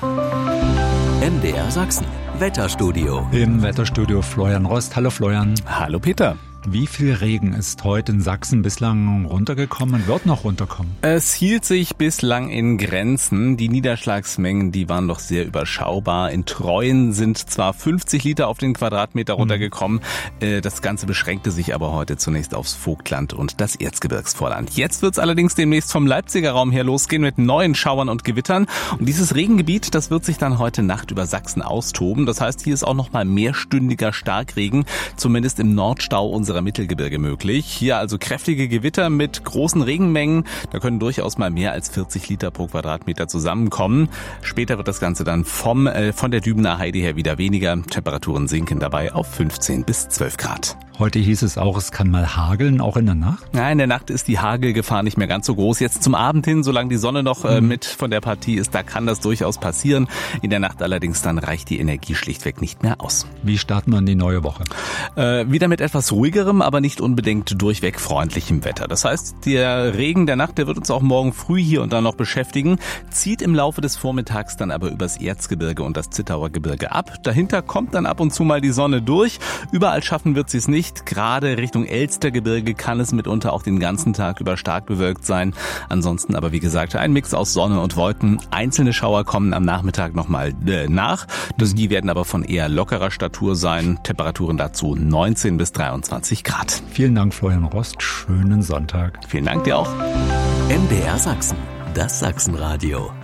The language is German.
MDR Sachsen, Wetterstudio. Im Wetterstudio Florian Rost. Hallo Florian. Hallo Peter. Wie viel Regen ist heute in Sachsen bislang runtergekommen und wird noch runterkommen? Es hielt sich bislang in Grenzen. Die Niederschlagsmengen, die waren doch sehr überschaubar. In Treuen sind zwar 50 Liter auf den Quadratmeter runtergekommen. Das Ganze beschränkte sich aber heute zunächst aufs Vogtland und das Erzgebirgsvorland. Jetzt wird es allerdings demnächst vom Leipziger Raum her losgehen mit neuen Schauern und Gewittern. Und dieses Regengebiet, das wird sich dann heute Nacht über Sachsen austoben. Das heißt, hier ist auch noch mal mehrstündiger Starkregen, zumindest im Nordstau unserer Mittelgebirge möglich. Hier also kräftige Gewitter mit großen Regenmengen. Da können durchaus mal mehr als 40 Liter pro Quadratmeter zusammenkommen. Später wird das Ganze dann von der Dübener Heide her wieder weniger. Temperaturen sinken dabei auf 15 bis 12 Grad. Heute hieß es auch, es kann mal hageln, auch in der Nacht? Ja, in der Nacht ist die Hagelgefahr nicht mehr ganz so groß. Jetzt zum Abend hin, solange die Sonne noch mit von der Partie ist, da kann das durchaus passieren. In der Nacht allerdings dann reicht die Energie schlichtweg nicht mehr aus. Wie starten wir in die neue Woche? Wieder mit etwas ruhigerem, aber nicht unbedingt durchweg freundlichem Wetter. Das heißt, der Regen der Nacht, der wird uns auch morgen früh hier und da noch beschäftigen, zieht im Laufe des Vormittags dann aber übers Erzgebirge und das Zittauer Gebirge ab. Dahinter kommt dann ab und zu mal die Sonne durch. Überall schaffen wird sie es nicht. Gerade Richtung Elstergebirge kann es mitunter auch den ganzen Tag über stark bewölkt sein. Ansonsten aber, wie gesagt, ein Mix aus Sonne und Wolken. Einzelne Schauer kommen am Nachmittag nochmal nach. Die werden aber von eher lockerer Statur sein. Temperaturen dazu 19 bis 23 Grad. Vielen Dank, Florian Rost. Schönen Sonntag. Vielen Dank dir auch. MDR Sachsen, das Sachsenradio.